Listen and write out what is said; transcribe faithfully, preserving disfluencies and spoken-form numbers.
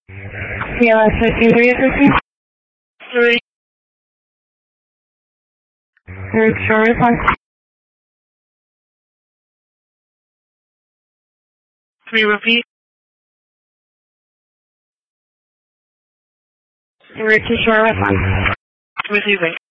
C L S fifty-three assisting. Three. Third shore reflex. Three repeat. Third to shore reflex. Receiving.